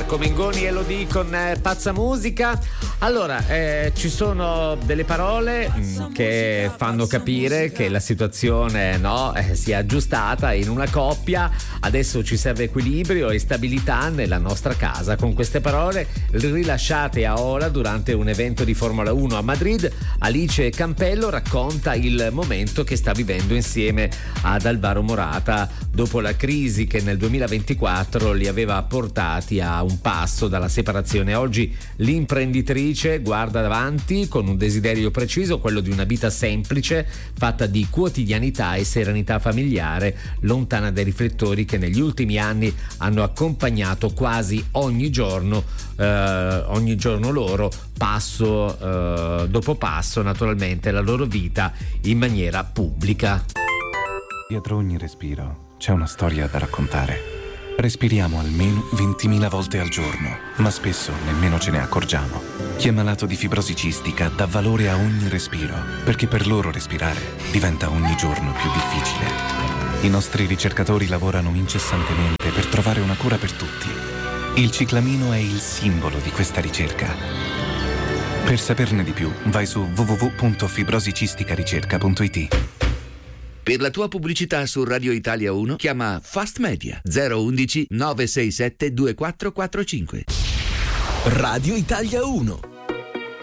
Marco Mengoni e Elodie con Pazza Musica. Allora, ci sono delle parole che fanno capire che la situazione si è aggiustata in una coppia. Adesso ci serve equilibrio e stabilità nella nostra casa. Con queste parole rilasciate a Ola durante un evento di Formula 1 a Madrid, Alice Campello racconta il momento che sta vivendo insieme ad Alvaro Morata dopo la crisi che nel 2024 li aveva portati a un passo dalla separazione. Oggi l'imprenditrice guarda davanti con un desiderio preciso, quello di una vita semplice, fatta di quotidianità e serenità familiare, lontana dai riflettori che negli ultimi anni hanno accompagnato quasi ogni giorno loro, passo dopo passo, naturalmente, la loro vita in maniera pubblica. Dietro ogni respiro c'è una storia da raccontare. Respiriamo almeno 20.000 volte al giorno, ma spesso nemmeno ce ne accorgiamo. Chi è malato di fibrosi cistica dà valore a ogni respiro, perché per loro respirare diventa ogni giorno più difficile. I nostri ricercatori lavorano incessantemente per trovare una cura per tutti. Il ciclamino è il simbolo di questa ricerca. Per saperne di più, vai su www.fibrosicisticaRicerca.it. Per la tua pubblicità su Radio Italia 1 chiama Fast Media 011 967 2445. Radio Italia 1.